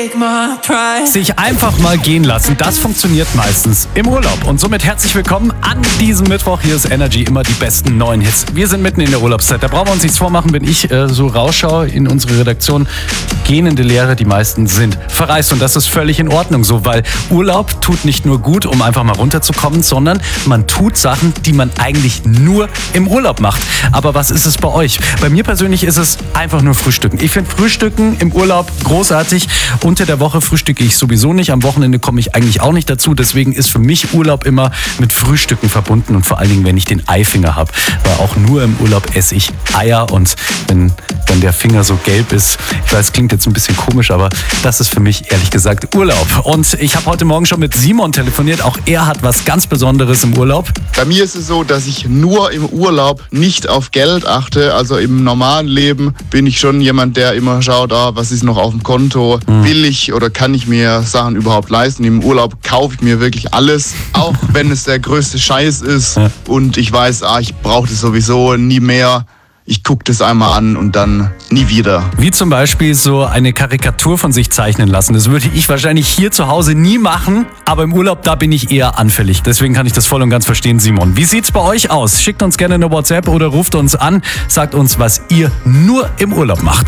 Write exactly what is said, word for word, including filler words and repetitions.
take my pride. Sich einfach mal gehen lassen, das funktioniert meistens im Urlaub. Und somit herzlich willkommen an diesem Mittwoch. Hier ist Energy, immer die besten neuen Hits. Wir sind mitten in der Urlaubszeit. Da brauchen wir uns nichts vormachen, wenn ich äh, so rausschaue in unsere Redaktion. Gähnende Leere, die meisten sind verreist. Und das ist völlig in Ordnung so, weil Urlaub tut nicht nur gut, um einfach mal runterzukommen, sondern man tut Sachen, die man eigentlich nur im Urlaub macht. Aber was ist es bei euch? Bei mir persönlich ist es einfach nur Frühstücken. Ich finde Frühstücken im Urlaub großartig. Unter der Woche frühstücke ich sowieso nicht. Am Wochenende komme ich eigentlich auch nicht dazu. Deswegen ist für mich Urlaub immer mit Frühstücken verbunden. Und vor allen Dingen, wenn ich den Eifinger habe. Weil auch nur im Urlaub esse ich Eier. Und wenn, wenn der Finger so gelb ist, ich weiß, klingt jetzt ein bisschen komisch, aber das ist für mich ehrlich gesagt Urlaub. Und ich habe heute Morgen schon mit Simon telefoniert. Auch er hat was ganz Besonderes im Urlaub. Bei mir ist es so, dass ich nur im Urlaub nicht auf Geld achte. Also im normalen Leben bin ich schon jemand, der immer schaut, ah, was ist noch auf dem Konto, mhm. will ich oder kann ich mir Sachen überhaupt leisten. Im Urlaub kaufe ich mir wirklich alles, auch wenn es der größte Scheiß ist ja. und ich weiß, ah, ich brauche das sowieso nie mehr. Ich gucke das einmal an und dann nie wieder. Wie zum Beispiel so eine Karikatur von sich zeichnen lassen. Das würde ich wahrscheinlich hier zu Hause nie machen, aber im Urlaub, da bin ich eher anfällig. Deswegen kann ich das voll und ganz verstehen, Simon. Wie sieht's bei euch aus? Schickt uns gerne eine WhatsApp oder ruft uns an. Sagt uns, was ihr nur im Urlaub macht.